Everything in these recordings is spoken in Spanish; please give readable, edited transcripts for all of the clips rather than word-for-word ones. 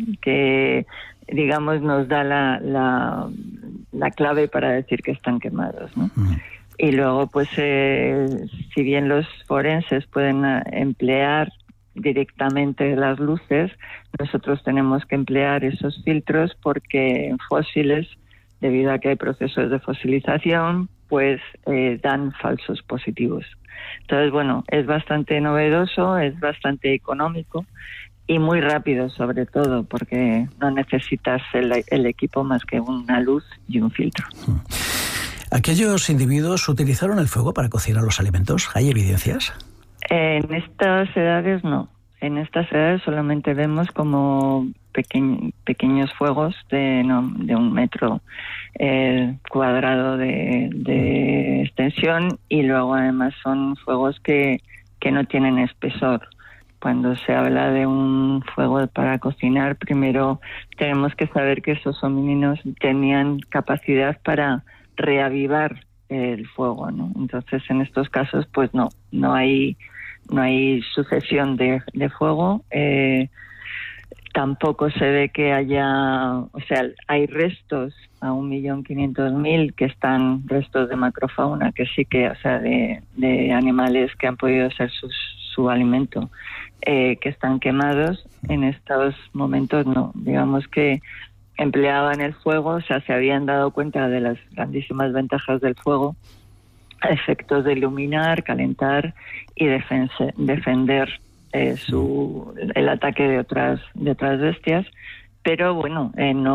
que digamos nos da la clave para decir que están quemados, ¿no? Y luego, pues, si bien los forenses pueden emplear directamente las luces, nosotros tenemos que emplear esos filtros porque en fósiles, debido a que hay procesos de fosilización, pues dan falsos positivos. Entonces, bueno, es bastante novedoso, es bastante económico y muy rápido, sobre todo, porque no necesitas el equipo más que una luz y un filtro. ¿Aquellos individuos utilizaron el fuego para cocinar los alimentos? ¿Hay evidencias? En estas edades no. En estas edades solamente vemos como pequeños fuegos de 1 metro cuadrado de extensión, y luego además son fuegos que no tienen espesor. Cuando se habla de un fuego para cocinar, primero tenemos que saber que esos homínidos tenían capacidad para reavivar el fuego, ¿no? Entonces, en estos casos, pues no hay sucesión de fuego. Tampoco se ve que haya, o sea, hay restos a 1.500.000 que están restos de macrofauna, que sí que, o sea, de animales que han podido ser su alimento, que están quemados. En estos momentos no, digamos que empleaban el fuego, o sea, se habían dado cuenta de las grandísimas ventajas del fuego, efectos de iluminar, calentar y defender el ataque de otras bestias, pero bueno,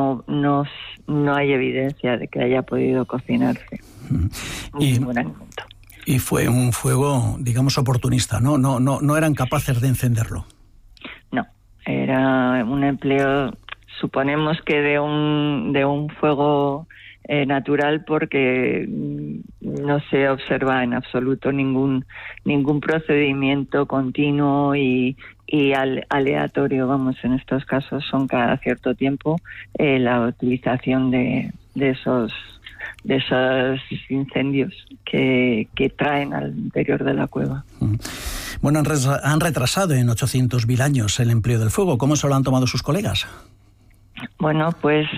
no hay evidencia de que haya podido cocinarse ningún alimento. Y fue un fuego, digamos, oportunista, ¿no? No eran capaces de encenderlo. No, era un empleo, suponemos que de un fuego natural, porque no se observa en absoluto ningún procedimiento continuo y aleatorio. Vamos, en estos casos son cada cierto tiempo la utilización de esos incendios que traen al interior de la cueva. Bueno, han retrasado en 800.000 años el empleo del fuego. ¿Cómo se lo han tomado sus colegas? Bueno, pues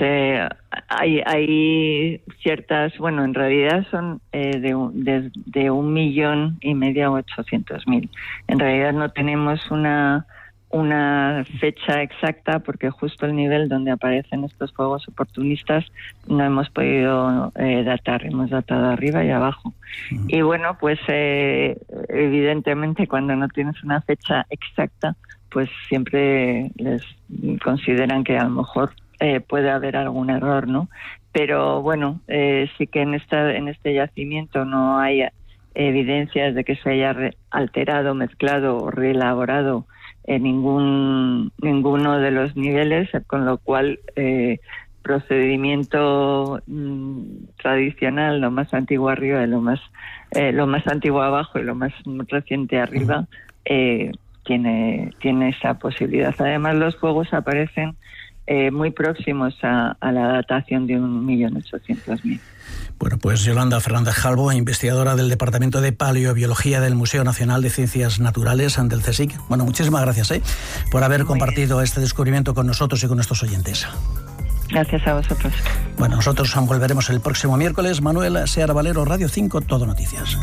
hay ciertas, bueno, en realidad son de 1,5 millones a 800.000. En realidad no tenemos una fecha exacta, porque justo el nivel donde aparecen estos fuegos oportunistas no hemos podido datar, hemos datado arriba y abajo. Y bueno, pues evidentemente cuando no tienes una fecha exacta, pues siempre les consideran que a lo mejor puede haber algún error, ¿no? Pero bueno, sí que en este yacimiento no hay evidencias de que se haya alterado, mezclado o reelaborado ninguno de los niveles, con lo cual procedimiento tradicional, lo más antiguo arriba y lo más antiguo abajo y lo más reciente arriba, tiene esa posibilidad. Además, los fuegos aparecen muy próximos a la datación de 1.800.000. Bueno, pues Yolanda Fernández Jalbo, investigadora del Departamento de Paleobiología del Museo Nacional de Ciencias Naturales del CSIC. Bueno, muchísimas gracias por haber compartido este descubrimiento con nosotros y con nuestros oyentes. Gracias a vosotros. Bueno, nosotros volveremos el próximo miércoles. Manuel Seara Valero, Radio 5, Todo Noticias.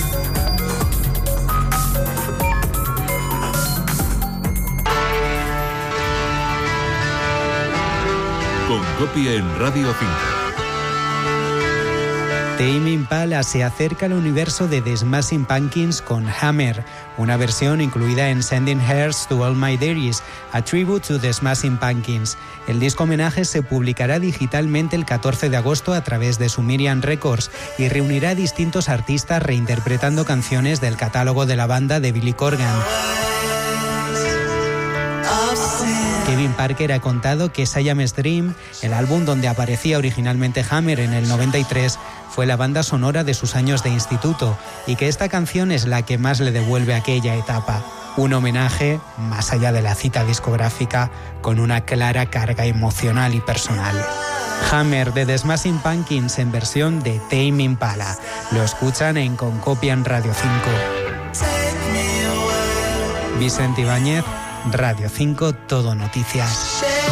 Con Copia en Radio 5. Tame Impala se acerca al universo de The Smashing Pumpkins con Hammer, una versión incluida en Sending Hearts to All My Dearies, a tribute to The Smashing Pumpkins. El disco homenaje se publicará digitalmente el 14 de agosto a través de Sumerian Records y reunirá a distintos artistas reinterpretando canciones del catálogo de la banda de Billy Corgan. Kevin Parker ha contado que Siamese Dream, el álbum donde aparecía originalmente Hammer en el 93, fue la banda sonora de sus años de instituto y que esta canción es la que más le devuelve a aquella etapa. Un homenaje, más allá de la cita discográfica, con una clara carga emocional y personal. Hammer de The Smashing Pumpkins en versión de Tame Impala. Lo escuchan en Concopia en Radio 5. Vicente Ibáñez, Radio 5, Todo Noticias.